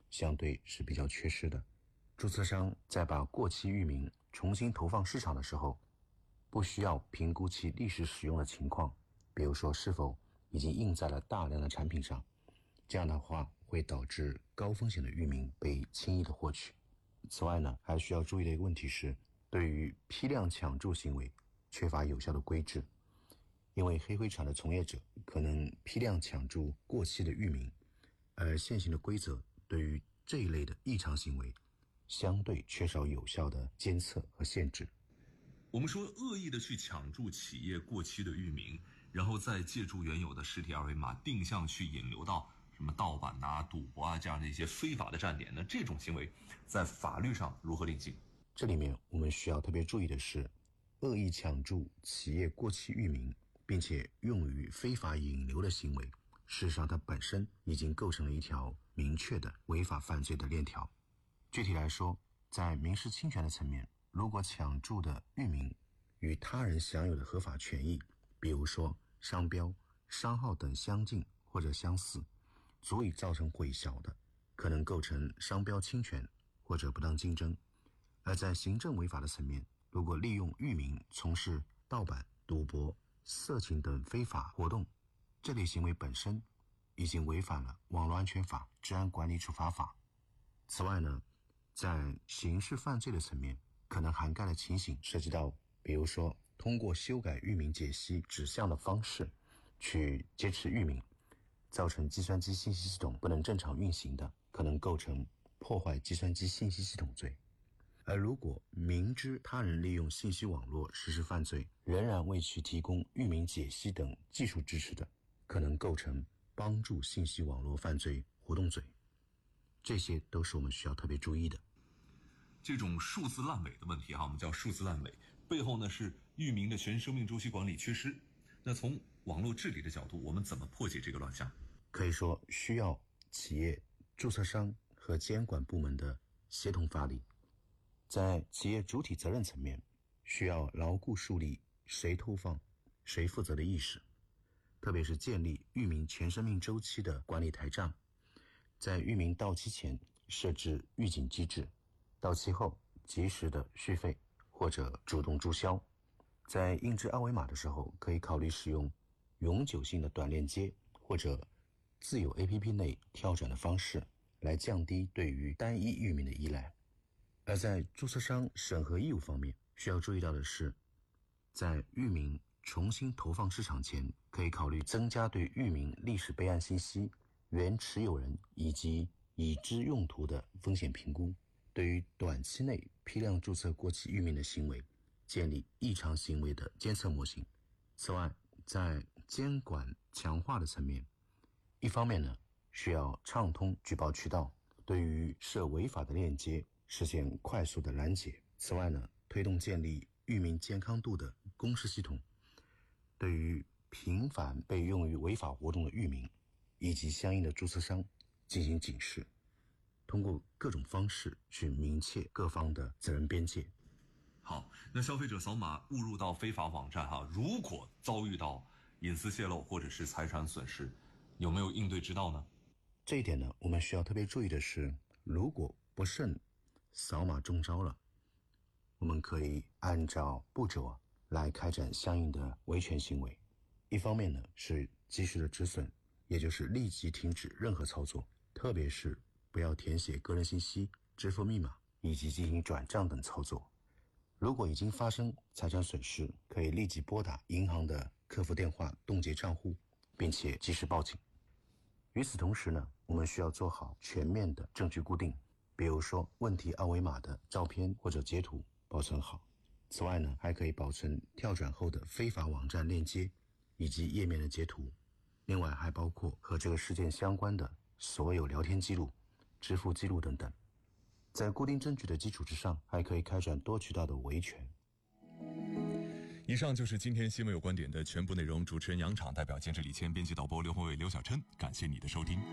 相对是比较缺失的。注册商在把过期域名重新投放市场的时候，不需要评估其历史使用的情况，比如说是否已经印在了大量的产品上，这样的话会导致高风险的域名被轻易的获取。此外呢，还需要注意的一个问题是，对于批量抢注行为缺乏有效的规制，因为黑灰厂的从业者可能批量抢注过期的域名，而现行的规则对于这一类的异常行为相对缺少有效的监测和限制。 我们说恶意的去抢注企业过期的域名，然后再借助原有的实体二维码定向去引流到什么盗版赌博这样的一些非法的站点，那这种行为在法律上如何定性？ 这里面我们需要特别注意的是，恶意抢注企业过期域名并且用于非法引流的行为，事实上它本身已经构成了一条明确的违法犯罪的链条。具体来说，在民事侵权的层面，如果抢注的域名与他人享有的合法权益，比如说商标、商号等相近或者相似，足以造成混淆的，可能构成商标侵权或者不当竞争。而在行政违法的层面，如果利用域名从事盗版、赌博、色情等非法活动，这类行为本身已经违反了网络安全法、治安管理处罚法。此外呢，在刑事犯罪的层面，可能涵盖的情形涉及到，比如说通过修改域名解析指向的方式去劫持域名，造成计算机信息系统不能正常运行的，可能构成破坏计算机信息系统罪。而如果明知他人利用信息网络实施犯罪，仍然为其提供域名解析等技术支持的，可能构成帮助信息网络犯罪活动罪。这些都是我们需要特别注意的。 这种数字烂尾的问题我们叫数字烂尾，背后呢是域名的全生命周期管理缺失。那从网络治理的角度，我们怎么破解这个乱象？ 可以说需要企业、注册商和监管部门的协同发力。在企业主体责任层面，需要牢固树立谁投放、谁负责的意识，特别是建立域名全生命周期的管理台账，在域名到期前设置预警机制，到期后及时的续费或者主动注销。在印制二维码的时候，可以考虑使用永久性的短链接或者自有 APP 内跳转的方式，来降低对于单一域名的依赖。而在注册商审核义务方面，需要注意到的是，在域名重新投放市场前，可以考虑增加对域名历史备案信息、原持有人以及已知用途的风险评估，对于短期内批量注册过期域名的行为，建立异常行为的监测模型。此外，在监管强化的层面，一方面呢，需要畅通举报渠道，对于涉违法的链接实现快速的拦截。此外呢，推动建立域名健康度的公示系统，对于频繁被用于违法活动的域名以及相应的注册商进行警示，通过各种方式去明确各方的责任边界。 好，那消费者扫码误入到非法网站如果遭遇到隐私泄露或者是财产损失，有没有应对之道呢？ 这一点呢，我们需要特别注意的是，如果不慎扫码中招了，我们可以按照步骤来开展相应的维权行为。一方面呢，是及时的止损，也就是立即停止任何操作，特别是不要填写个人信息、支付密码以及进行转账等操作。如果已经发生财产损失，可以立即拨打银行的客服电话冻结账户，并且及时报警。与此同时呢，我们需要做好全面的证据固定，比如说问题二维码的照片或者截图保存好。此外呢，还可以保存跳转后的非法网站链接以及页面的截图。另外还包括和这个事件相关的所有聊天记录、支付记录等等。在固定证据的基础之上，还可以开展多渠道的维权。 以上就是今天新闻有观点的全部内容。主持人杨昶，代表监制李谦，编辑导播刘宏伟、刘小琛，感谢你的收听。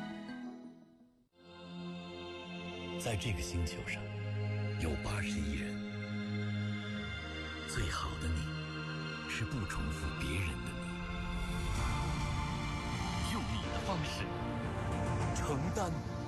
在这个星球上有80亿人，最好的你是不重复别人的你，用你的方式承担